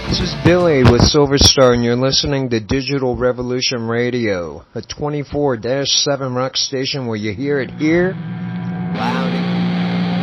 This is Billy with Silver Star, and you're listening to Digital Revolution Radio, a 24/7 rock station where you hear it here, loud